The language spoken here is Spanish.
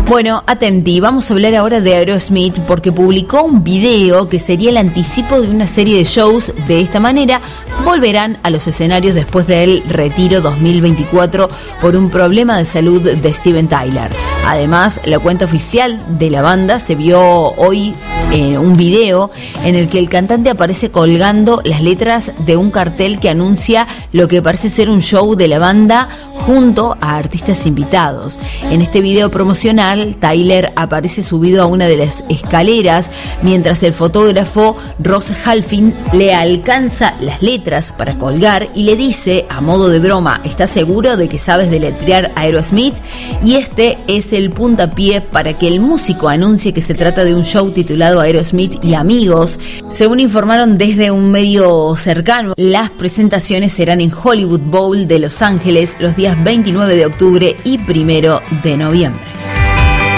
Bueno, atenti, vamos a hablar ahora de Aerosmith porque publicó un video que sería el anticipo de una serie de shows. De esta manera volverán a los escenarios después del retiro 2024 por un problema de salud de Steven Tyler. Además, la cuenta oficial de la banda se vio hoy un video en el que el cantante aparece colgando las letras de un cartel que anuncia lo que parece ser un show de la banda junto a artistas invitados. En este video promocional, Tyler aparece subido a una de las escaleras mientras el fotógrafo Ross Halfin le alcanza las letras para colgar y le dice, a modo de broma, ¿estás seguro de que sabes deletrear Aerosmith? Y este es el puntapié para que el músico anuncie que se trata de un show titulado Aerosmith y Amigos. Según informaron desde un medio cercano, las presentaciones serán en Hollywood Bowl de Los Ángeles los días 29 de octubre y 1 de noviembre.